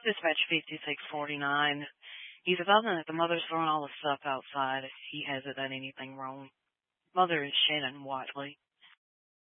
Dispatch 5649. He's advising that the mother's throwing all the stuff outside. He hasn't done anything wrong. Mother is Shannon Watley.